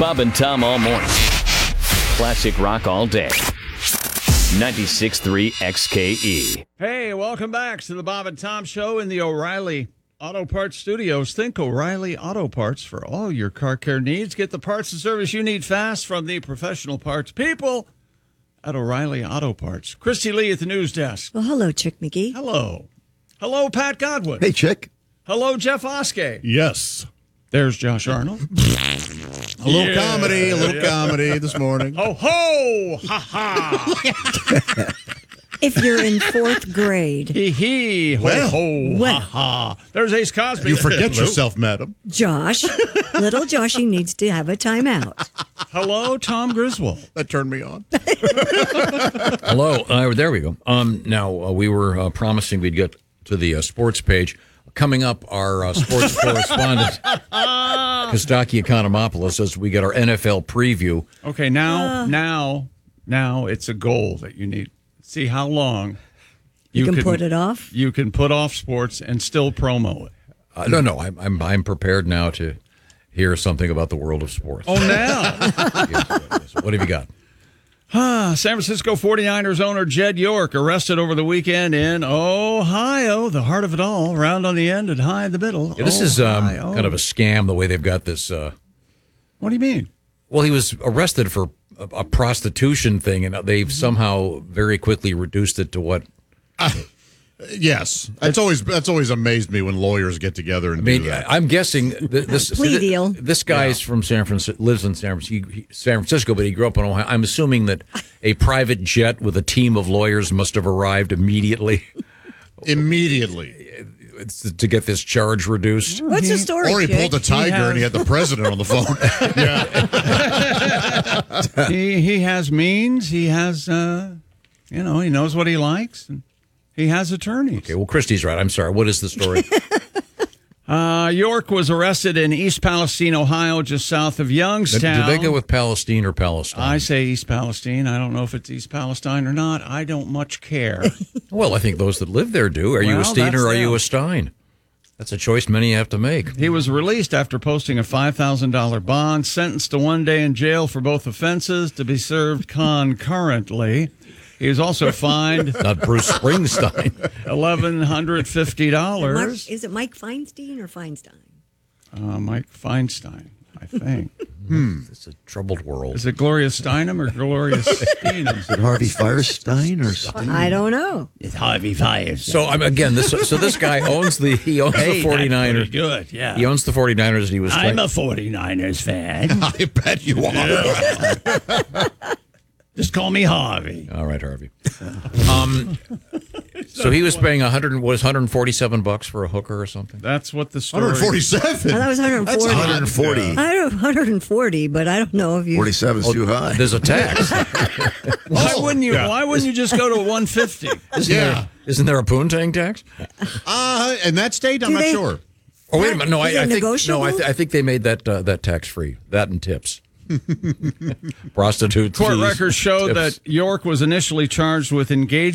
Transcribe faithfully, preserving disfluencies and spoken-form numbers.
Bob and Tom all morning. Classic rock all day. ninety-six point three X K E. Hey, welcome back to the Bob and Tom Show in the O'Reilly Auto Parts Studios. Think O'Reilly Auto Parts for all your car care needs. Get the parts and service you need fast from the professional parts people at O'Reilly Auto Parts. Christy Lee at the news desk. Well, hello, Chick McGee. Hello. Hello, Pat Godwin. Hey, Chick. Hello, Jeff Oskey. Yes. There's Josh Arnold. A little Yeah, comedy, a little yeah. comedy this morning. Ho, ho! Ha, ha! If you're in fourth grade, Hee, hee! Ho, Well, ho! well. Ha, ha! There's Ace Cosby. You forget Hello. yourself, madam. Josh, little Joshy needs to have a timeout. Hello, Tom Griswold. That turned me on. Hello. Uh, there we go. Um, now, uh, we were uh, promising we'd get to the uh, sports page. Coming up, our uh, sports correspondent, Kostaki Economopoulos, as we get our N F L preview. Okay, now, now, now it's a goal that you need. See how long You, can, put it off. You can put off sports and still promo it. Uh, no, no, I'm, I'm I'm prepared now to hear something about the world of sports. Oh, now. Yes, yes. What have you got? Ah, San Francisco forty-niners owner Jed York arrested over the weekend in Ohio. The heart of it all, round on the end and high in the middle. Yeah, this is um, Ohio. kind of a scam, the way they've got this. Uh, What do you mean? well, he was arrested for a, a prostitution thing, and they've somehow very quickly reduced it to what. Yes. That's always that's always amazed me when lawyers get together and I mean, do that. I'm guessing th- this Plea th- deal. This guy is from San Francisco, lives in San Francisco, he, he- San Francisco, but he grew up in Ohio. I'm assuming that a private jet with a team of lawyers must have arrived immediately Immediately. to get this charge reduced. What's the story, Or he Chick? pulled a tiger has- and he had the president on the phone. yeah. he he has means. He has, uh, you know, he knows what he likes. And he has attorneys. Okay, well, Christie's right. I'm sorry. What is the story? Uh, York was arrested in East Palestine, Ohio, just south of Youngstown. Did they go with Palestine or Palestine? I say East Palestine. I don't know if it's East Palestine or not. I don't much care. Well, I think those that live there do. Are you a Well, Steen that's or are you them. a Stein? That's a choice many have to make. He was released after posting a five thousand dollars bond, sentenced to one day in jail for both offenses to be served concurrently. He was also fined Not Bruce Springsteen. eleven hundred fifty Mark, dollars. is it Mike Feinstein or Feinstein? Uh, Mike Feinstein, I think. It's a troubled world. Is it Gloria Steinem or Gloria Steinem? Is it Harvey Firestein or something? I don't know. It's Harvey Firestein. So I'm again. This so this guy owns the he owns the forty-niners. Good, yeah. He owns the forty-niners, and he was. I'm like- a forty-niners fan. I bet you are. Just call me Harvey. All right, Harvey. Um, so he was paying one hundred was one hundred forty-seven bucks for a hooker or something. That's what the story. one hundred forty-seven. I thought it was one hundred That's forty. hot. one hundred forty. I don't one hundred forty, but I don't know if you. forty-seven is too high. There's a tax. Why wouldn't you? Yeah. Why wouldn't you just go to one fifty? Isn't Yeah. there, isn't there a poontang tax? Uh, in that state, I'm Do not they- sure. Oh wait a minute. No, Is I, it I think negotiable? no. I, th- I think they made that uh, that tax free. That and tips. Prostitutes. Court fees, records show tips. that York was initially charged with engaging